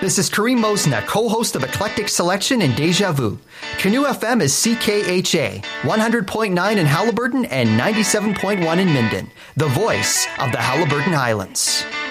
This is Kareem Mosna, co-host of Eclectic Selection and Deja Vu. Canoe FM is CKHA, 100.9 in Halliburton and 97.1 in Minden, the voice of the Halliburton Highlands.